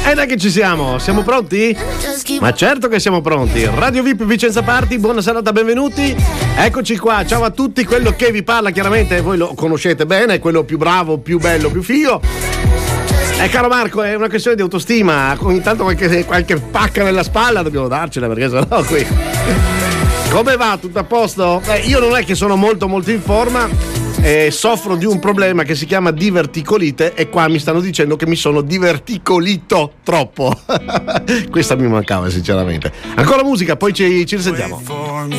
dai che ci siamo pronti? Ma certo che siamo pronti. Radio VIP Vicenza Party, buona serata, benvenuti. Eccoci qua, ciao a tutti. Quello che vi parla chiaramente voi lo conoscete bene, è quello più bravo, più bello, più figo. Caro Marco, è una questione di autostima. Ogni tanto qualche pacca nella spalla dobbiamo darcela, perché sennò qui. Come va? Tutto a posto? Io non è che sono molto in forma. Soffro di un problema che si chiama diverticolite e qua mi stanno dicendo che mi sono diverticolito troppo. Questa mi mancava sinceramente. Ancora musica, poi ci risentiamo.